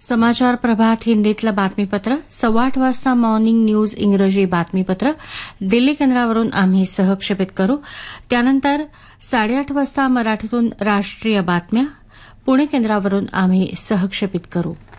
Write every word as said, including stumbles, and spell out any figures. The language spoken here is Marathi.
समाचार प्रभात हिंदीतलं बातमीपत्र, सव्वा आठ वाजता मॉर्निंग न्यूज इंग्रजी बातमीपत्र दिल्ली केंद्रावरून आम्ही सहक्षेपित करू. त्यानंतर साडेआठ वाजता मराठीतून राष्ट्रीय बातम्या पुणे केंद्रावरून आम्ही सहक्षेपित करू.